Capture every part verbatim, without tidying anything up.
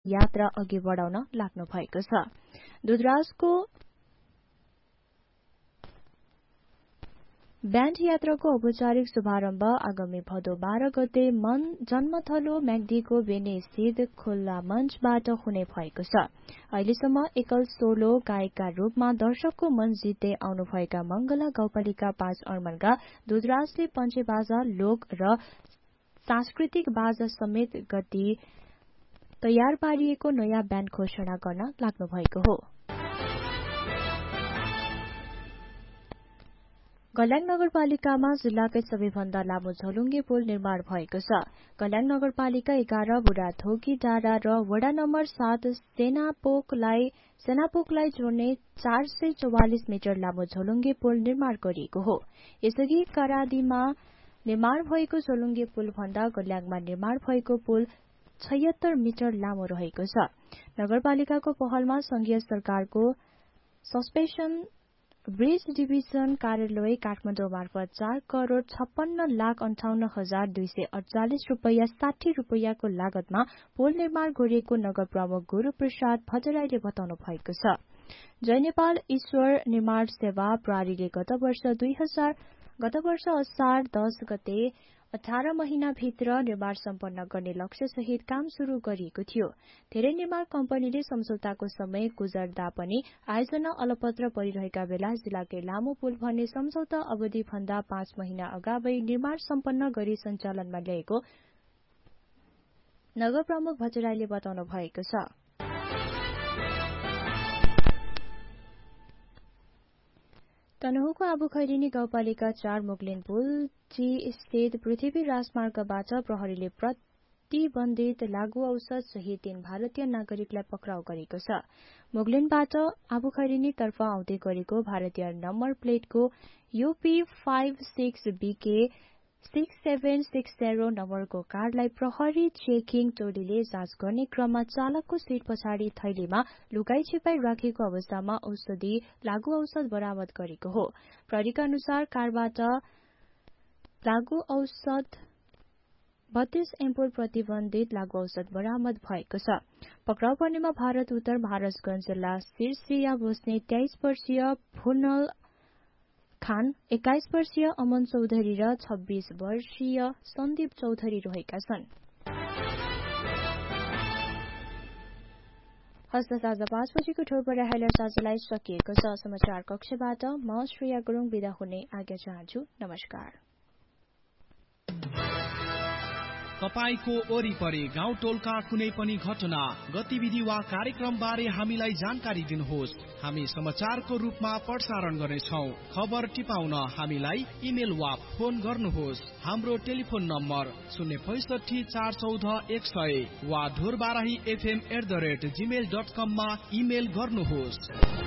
यात्रा अघि बढाउन लाग्नु भएको छ। दूधराजको ब्यान्ड यात्राको औपचारिक शुभारम्भ आगामी भदौ बाह्र गते मन जन्मथलो म्याग्दीको बेने स्थित खुल्ला मञ्चबाट हुने भएको छ। अहिलेसम्म एकल सोलो गायकका रूपमा दर्शकको मन जित्दै आउनुभएका मंगला गाउँपालिका पाँच अर्मनका दूधराजले पञ्चे बाजा, लोक र सांस्कृतिक बाजा समेत गति तयार पारिएको नयाँ ब्यान्ड घोषणा गर्न लाग्नु भएको हो। कल्याङ नगरपालिकामा जिल्लाकै सबैभन्दा लामो झोलुङ्गे पुल निर्माण भएको छ। कल्याङ नगरपालिका एघार बुढाथोकी डाँडा र वडा नम्बर सात सेनापोकलाई सेनापोकलाई जोड्ने चार सय चौवालिस मिटर लामो झोलुङ्गे पुल निर्माण गरिएको हो। यसअघि करादीमा निर्माण भएको झोलुङ्गे पुल भन्दा कल्याङमा निर्माण भएको पुल छयत्तर मिटर लामो रहेको छ। नगरपालिकाको पहलमा संघीय सरकारको सस्पेन्सन ब्रिज डिभिजन कार्यालय काठमाडौँ मार्फत चार करोड़ छप्पन्न लाख अन्ठाउन्न हजार दुई सय अडचालिस रूपियाँ साठी रूपियाँको लागतमा पुल निर्माण गरिएको नगर प्रमुख गुरू प्रसाद भट्टराईले बताउनु भएको छ। जय नेपाल ईश्वर निर्माण सेवा प्रहरीले गत वर्ष दुई हजार गत वर्ष असार दस गते अठार महिनाभित्र निर्माण सम्पन्न गर्ने लक्ष्यसहित काम शुरू गरिएको थियो। धेरै निर्माण कम्पनीले सम्झौताको समय गुजर्दा पनि आयोजना अलपत्र परिरहेका बेला जिल्लाकै लामो पुल भन्ने सम्झौता अवधि भन्दा पाँच महिना अगावै निर्माण सम्पन्न गरी सञ्चालनमा ल्याएको नगर प्रमुख भट्टराईले बताउनु भएको छ। तनहुँको आबुखैरेनी गाउँपालिका चार मुगलिन पुल ची स्थित पृथ्वी राजमार्गबाट प्रहरीले प्रतिबन्धित लागू औषध सहित तीन भारतीय नागरिकलाई पक्राउ गरेको छ। मुगलिनबाट आबुखैरेनी तर्फ आउँदै गरेको भारतीय number प्लेटको UP five six BK six seven six zero नम्बरको कारलाई प्रहरी चेकिङ टोलीले जाँच गर्ने क्रममा चालकको सीट पछाडि थैलीमा लुगाई छिपाई राखेको अवस्थामा औषधि लागू औषध बरामद गरेको हो। प्रहरीका अनुसार कारबाट लागू औषध बत्तीस एम्पुल प्रतिबन्धित लागू औषध बरामद भएको छ। पक्राउ पर्नेमा भारत उत्तर महाराजगंज जिल्ला सिरसिया बस्ने तेइस वर्षीय फुनल खान, एक्काइस वर्षीय अमन चौधरी र छब्बीस वर्षीय सन्दीप चौधरी रहेका छन्। हस्त साँझ पाँच बजेको ठोरपर हाइलाइट साँझलाई सकिएको छ। समाचार कक्षबाट म श्रेया गुरुङ बिदा हुने आज्ञा चाहन्छु। नमस्कार। तपाईको वरिपरि गाउँ टोलका कुनै पनि घटना, गतिविधि वा कार्यक्रम बारे हामीलाई जानकारी दिनुहोस्। हामी समाचारको रूपमा प्रसारण गर्नेछौँ। खबर टिपाउन हामीलाई इमेल वा फोन गर्नुहोस्। हाम्रो टेलिफोन नम्बर शून्य पैसठी चार चौध एक सय वा Dhorbarahi FM at the rate Gmail dot कममा इमेल गर्नुहोस्।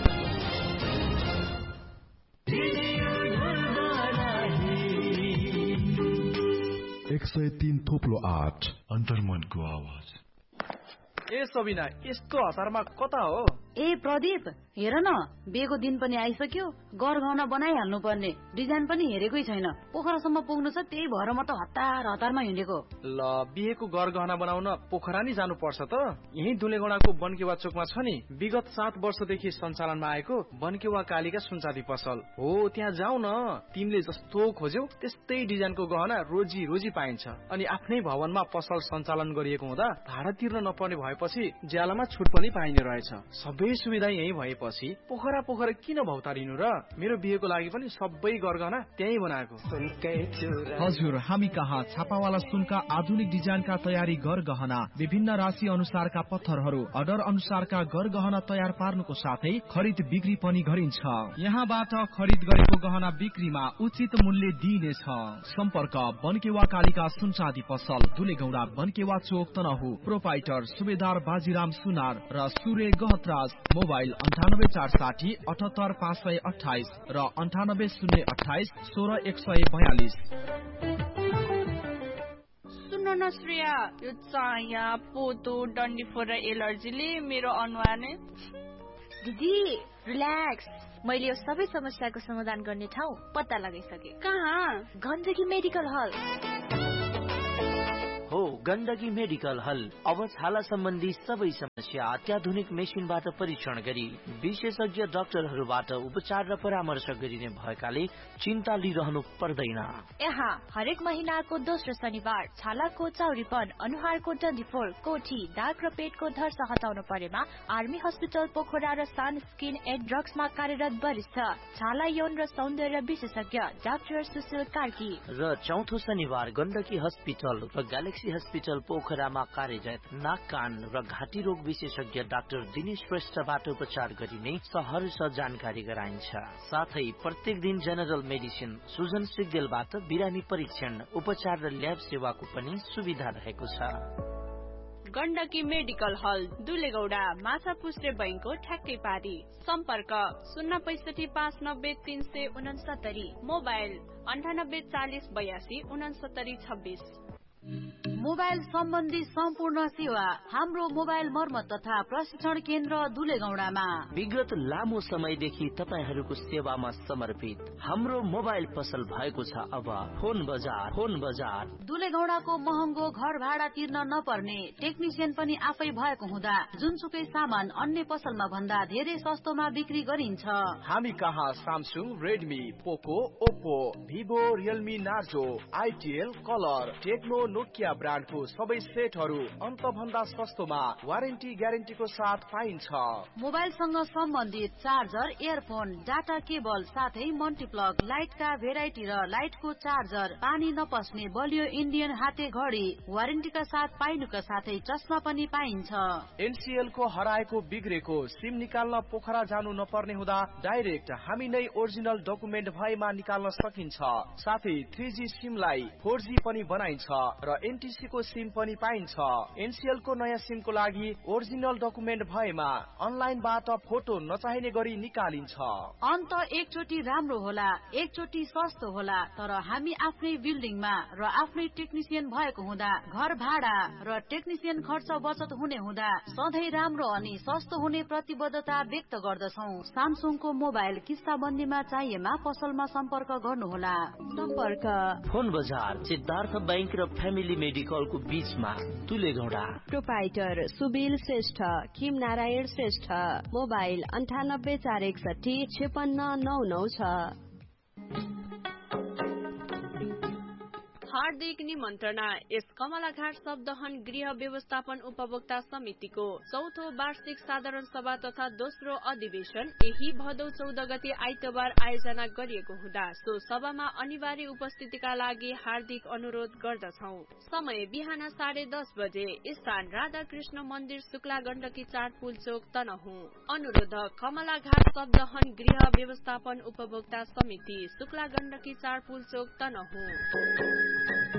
एक सय तीन थोप्लो आठ अन्तर्मनको आवाज। ए सबिना, यस्तो हतारमा कता हो? ए प्रदीप, हेर न, बिहेको दिन पनि आइसक्यो। गरगहना बनाइहाल्नु पर्ने, डिजाइन पनि हेरेकै छैन। पोखरासम्म पुग्नु छ, त्यही भएर म त हतार हतारमा हिँडेको। ल, बिहेको गरगहना बनाउन पोखरा नि जानु पर्छ त। यही दुलेगौडाको बनकेवा चोकमा छ नि, विगत सात वर्षदेखि सञ्चालनमा आएको बनकेवा कालीका सुनचाँदी पसल हो। त्यहाँ जाऊ न, तिमीले जस्तो खोज्यौ त्यस्तै डिजाइनको गहना रोजी रोजी पाइन्छ। अनि आफ्नै भवनमा पसल सञ्चालन गरिएको हुँदा भाडा तिर्न नपर्ने भएपछि ज्यालामा छुट पनि पाइने रहेछ। सबै सुविधा यही भएपछि पोखरा पोखरा किन भौतारिनु र? मेरो बिहेको लागि पनि सबै गरगहना त्यही बनाएको। हजुर, हामी कहाँ छापावाला सुनका आधुनिक डिजाइनका तयारी गरगहना, विभिन्न राशि अनुसारका पत्थरहरू, अर्डर अनुसारका गरगहना तयार पार्नुको साथै खरिद बिक्री पनि गरिन्छ। यहाँबाट खरिद गरेको गहना बिक्रीमा उचित मूल्य दिइनेछ। सम्पर्क बनकेवा कालीका सुनचाँदी पसल, दुलेगौडा, बनकेवा चोक, तनहु। प्रोपाइटर सुबेदार बाजीराम सुनार र सूर्य गहतराज। मोबाइल अन्ठानब्बे चार साठी अठहत्तर पाँच सय अठाइस र अन्ठानब्बे शून्य अठाइस सोह्र एक सय बयालिस। सुन न श्रेया, यो चाया पोतो डन्डीफोर र एलर्जीले मेरो अनुहार नै। दिदी रिल्याक्स, मैले यो सबै समस्याको समाधान गर्ने ठाउँ पत्ता लगाइसके। कहाँ? गण्डकी मेडिकल हल हो, गण्डकी मेडिकल हल अब छाला सम्बन्धी सबै समस्या अत्याधुनिक मेसिनबाट परीक्षण गरी विशेषज्ञ डाक्टरहरूबाट उपचार र परामर्श गरिने भएकाले चिन्ता लिइरहनु पर्दैन। यहाँ हरेक महिनाको दोस्रो शनिबार छालाको चाउरीपन, अनुहारको डन्डीफोर, कोठी, दाग र पेटको धर्स हटाउनु परेमा आर्मी हस्पिटल पोखरा र सान स्किन एन्ड ड्रग्समा कार्यरत वरिष्ठ छाला यौन र सौन्दर्य विशेषज्ञ डाक्टर सुशील कार्की र चौथो शनिबार गण्डकी हस्पिटल र ग्यालेक्सी हस्पिटल पोखरामा कार्यरत नाक कान र घाँटी रोग विशेषज्ञ डाक्टर दिनेश श्रेष्ठबाट उपचार गरिने सहरर्ष जानकारी गराइन्छ। साथै प्रत्येक दिन जेनरल मेडिसिन सुजन सिग्देलबाट बिरामी परीक्षण, उपचार र ल्याब सेवाको पनि सुविधा रहेको छ। गण्डकी मेडिकल हल दुलेगौडा माछा पुस्रे बैंकको ठ्याक्कै पारी। सम्पर्क शून्य पैसठी पाँच नब्बे तीन सय उनसत्तरी, मोबाइल अन्ठानब्बे चालिस बयासी उनसत्तरी छब्बीस। मोबाइल सम्बन्धी सम्पूर्ण सेवा हाम्रो मोबाइल मर्मत तथा प्रशिक्षण केन्द्र दुलेगौडामा। विगत लामो समयदेखि तपाईहरूको सेवामा समर्पित हाम्रो मोबाइल पसल भएको छ अब फोन बजार। फोन बजार दुलेगौडाको महँगो घर भाडा तिर्न नपर्ने, टेक्निसियन पनि आफै भएको हुँदा जुनसुकै सामान अन्य पसलमा भन्दा धेरै सस्तोमा बिक्री गरिन्छ। हामी कहाँ सामसुङ, रेडमी, पोको, Oppo, Vivo, Realme, Narzo, आइटिएल, colour, Tecno, Nokia ब्रान्डको सबै सेटहरू अन्त भन्दा सस्तोमा वारेन्टी ग्यारेन्टीको साथ पाइन्छ। मोबाइलसँग सम्बन्धित चार्जर, इयरफोन, डाटा केबल साथै मल्टिप्लग, लाइटका भेराइटी र लाइटको चार्जर, पानी नपस्ने बलियो इन्डियन हाते घडी वारेन्टीका साथ पाइनुका साथै चस्मा पनि पाइन्छ। एनसीएल को हराएको बिग्रेको सिम निकाल्न पोखरा जानु नपर्ने हुँदा डाइरेक्ट हामी नै ओरिजिनल डकुमेन्ट भएमा निकाल्न सकिन्छ। साथै थ्री जी सिमलाई फोर जी पनि बनाइन्छ र एनटीसी को सिम पनि पाइन्छ। एनसीएल को नयाँ सिम को लागि ओरिजिनल डकुमेन्ट भएमा अनलाइनबाट फोटो नचाहिने गरी निकालिन्छ। अन्त एकचोटि राम्रो होला, एकचोटि सस्तो होला, तर हामी आफ्नै बिल्डिङमा र आफ्नै टेक्निसियन भएको हुँदा घर भाडा र टेक्निसियन खर्च बचत हुने हुँदा सधैँ राम्रो अनि सस्तो हुने प्रतिबद्धता व्यक्त गर्दछौँ। सामसुङको मोबाइल किस्ताबन्दीमा चाहिएमा पसलमा सम्पर्क गर्नुहोला। सम्पर्क फोन बजार सिद्धार्थ बैंक र फ्यामिली मेडिकलको बीचमा दुलेगौडा। प्रोपाइटर सुबिल श्रेष्ठ, खिम नारायण श्रेष्ठ, मोबाइल अन्ठानब्बे चार एकसठी छेपन्न नौ नौ छ। हार्दिक निमन्त्रणा यस कमलाघाट शब्दहन गृह व्यवस्थापन उपभोक्ता समितिको चौथो वार्षिक साधारण सभा तथा दोस्रो अधिवेशन यही भदौ चौध गते आइतबार आयोजना गरिएको हुँदा सो सभामा अनिवार्य उपस्थितिका लागि हार्दिक अनुरोध गर्दछौ। समय बिहान साढे दस बजे, स्थान राधा कृष्ण मन्दिर, शुक्ला गण्डकी चार पुलचोक, तनहुँ। अनुरोधक कमलाघाट शब्दहन गृह व्यवस्थापन उपभोक्ता समिति, शुक्ला गण्डकी चार पुलचोक, तनहुँ।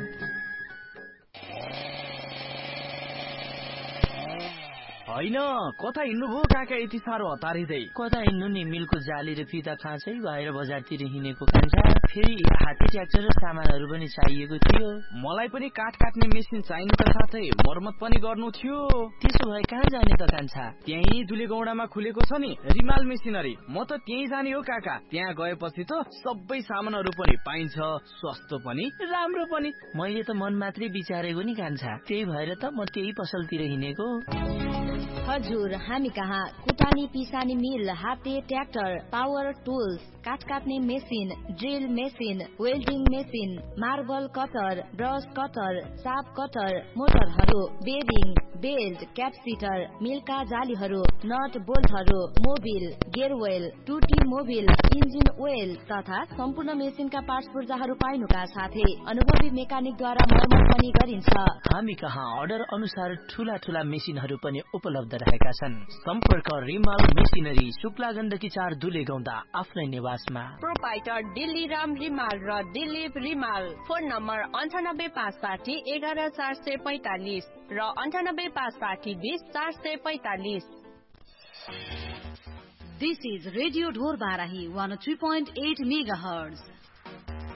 होइन कता हिँड्नुभयो काका यति साह्रो हतारिँदै? कता हिँड्नु नि, मिलको जाली र फिता खाँचै भएर बजारतिर हिँडेको कान्छा। फेरि हात्ती ट्र्याक्टर र सामानहरू पनि चाहिएको थियो। मलाई पनि काठ काट्ने मेसिन चाहिनुका साथै मर्मत पनि गर्नु थियो। त्यसो भए कहाँ जाने त कान्छा? त्यही दुलेगौडामा खुलेको छ नि रिमाल मेसिनरी, म त त्यही जाने हो काका। त्यहाँ गएपछि त सबै सामानहरू पनि पाइन्छ, सस्तो पनि राम्रो पनि। मैले त मन मात्रै विचारेको नि कान्छा, त्यही भएर त म त्यही पसलतिर हिँडेको। हजुर, हामी कहाँ कुटानी पिसानी मिल, हाते ट्र्याक्टर, पावर टुल्स, काठ काट्ने machine, drill machine, welding machine, marble cutter, brush cutter, चाप cutter, मोटरहरू, bearing, belt, क्यापसिटर, मिलका जालीहरू, not बोल्टहरू, Mobil, गेयरवेल, टुटी मोबिल, इन्जिन ओइल तथा सम्पूर्ण मेसिनका पार्ट्स पूर्जाहरू पाइनुका साथै अनुभवी मेकानिकद्वारा मर्मत पनि गरिन्छ। हामी कहाँ अर्डर अनुसार ठूला ठूला मेसिनहरू पनि उपलब्ध रहेका छन्। सम्पर्क रिमाल मेसिनरी, शुक्ला गण्डकी चार, दुलेगौडा, आफ्नै निवासमा। प्रोपाइटर दिल्ली राम रिमाल र दिलीप रिमाल। फोन नम्बर अन्ठानब्बे पाँच साठी एघार चार सय पैतालिस र अन्ठानब्बे पाँच साठी बीस चार सय पैतालिस। This is Radio Dhor Barahi one oh three point eight megahertz.